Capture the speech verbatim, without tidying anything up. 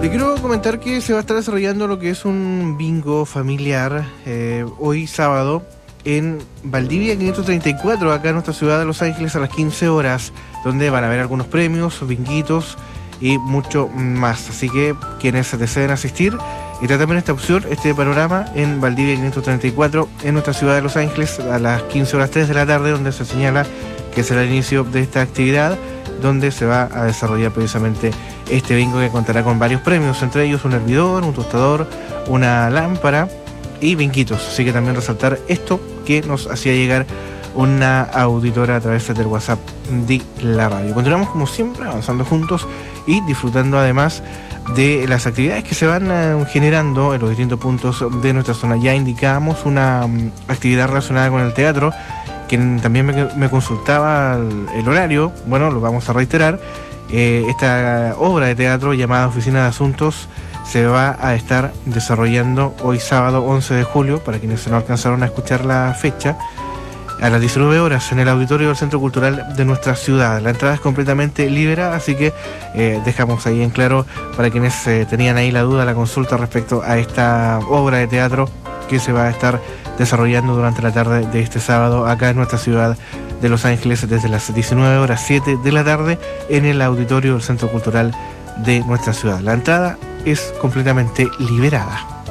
Le quiero comentar que se va a estar desarrollando lo que es un bingo familiar eh, hoy sábado en Valdivia quinientos treinta y cuatro, acá en nuestra ciudad de Los Ángeles, a las quince horas, donde van a haber algunos premios, binguitos y mucho más. Así que quienes deseen asistir, está también esta opción, este panorama en Valdivia quinientos treinta y cuatro, en nuestra ciudad de Los Ángeles, a las quince horas tres de la tarde, donde se señala que será el inicio de esta actividad, donde se va a desarrollar precisamente este bingo, que contará con varios premios, entre ellos un hervidor, un tostador, una lámpara y binguitos. Así que también resaltar esto que nos hacía llegar una auditora a través del WhatsApp de la radio. Continuamos como siempre avanzando juntos y disfrutando además de las actividades que se van uh, generando en los distintos puntos de nuestra zona. Ya indicamos una um, actividad relacionada con el teatro, quien también me, me consultaba el, el horario. Bueno, lo vamos a reiterar. Eh, esta obra de teatro llamada Oficina de Asuntos se va a estar desarrollando hoy sábado once de julio, para quienes no alcanzaron a escuchar la fecha, a las diecinueve horas en el auditorio del Centro Cultural de nuestra ciudad. La entrada es completamente liberada, así que eh, dejamos ahí en claro para quienes eh, tenían ahí la duda, la consulta respecto a esta obra de teatro que se va a estar desarrollando durante la tarde de este sábado acá en nuestra ciudad de Los Ángeles, desde las diecinueve horas siete de la tarde en el auditorio del Centro Cultural de nuestra ciudad. La entrada es completamente liberada.